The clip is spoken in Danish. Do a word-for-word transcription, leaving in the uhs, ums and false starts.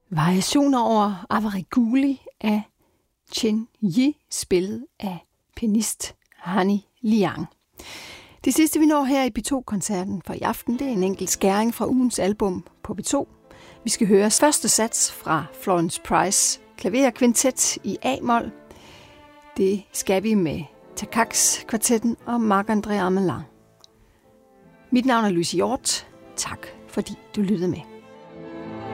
Variationer over Avariguli af Chen Yi, spillet af pianist Hanny Liang. Det sidste, vi når her i P to-koncerten for i aften, det er en enkelt skæring fra ugens album på P to. Vi skal høre første sats fra Florence Price klaverkvintet i A-mol. Det skal vi med Takacs-kvartetten og Marc-André Amelin. Mit navn er Louise Hjort. Tak fordi du lyttede med.